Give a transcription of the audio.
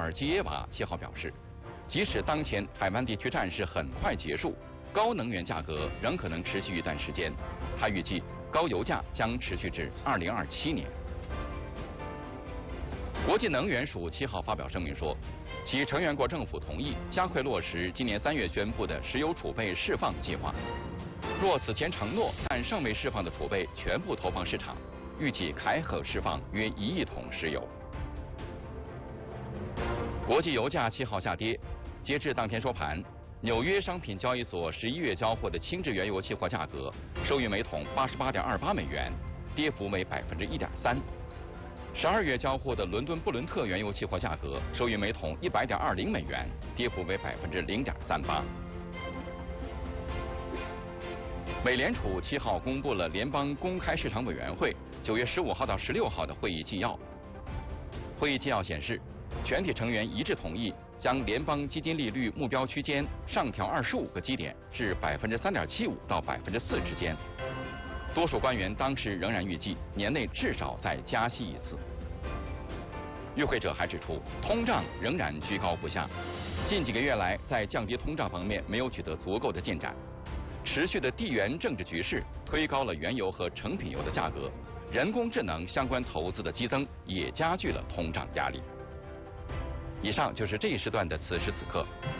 尔基耶娃7号表示，即使当前海湾地区战事很快结束，高能源价格仍可能持续一段时间。他预计高油价将持续至2027年。国际能源署7号发表声明说，其成员国政府同意加快落实今年3月宣布的石油储备释放计划。若此前承诺但尚未释放的储备全部投放市场，预计开可释放约1亿桶石油。国际油价7号下跌，截至当天收盘，纽约商品交易所11月交货的轻质原油期货价格收于每桶88.28美元，跌幅为1.3%。12月交货的伦敦布伦特原油期货价格收于每桶100.20美元，跌幅为0.38%。美联储7号公布了联邦公开市场委员会9月15号到16号的会议纪要。会议纪要显示，全体成员一致同意将联邦基金利率目标区间上调25个基点至3.75%到4%之间。多数官员当时仍然预计年内至少再加息一次。与会者还指出，通胀仍然居高不下，近几个月来在降低通胀方面没有取得足够的进展。持续的地缘政治局势推高了原油和成品油的价格，人工智能相关投资的激增也加剧了通胀压力。以上就是这一时段的此时此刻。